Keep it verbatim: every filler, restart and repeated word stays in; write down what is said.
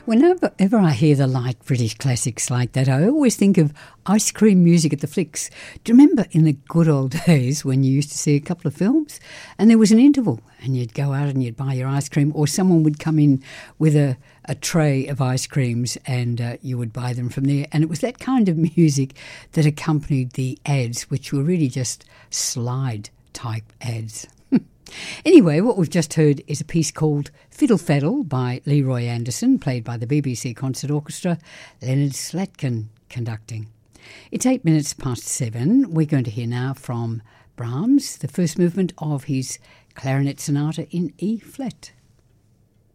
Whenever ever I hear the light British classics like that, I always think of ice cream music at the flicks. Do you remember in the good old days when you used to see a couple of films and there was an interval and you'd go out and you'd buy your ice cream, or someone would come in with a, a tray of ice creams and uh, you would buy them from there. And it was that kind of music that accompanied the ads, which were really just slide type ads. Anyway, what we've just heard is a piece called Fiddle Faddle by Leroy Anderson, played by the B B C Concert Orchestra, Leonard Slatkin conducting. It's eight minutes past seven. We're going to hear now from Brahms, the first movement of his Clarinet Sonata in E-flat.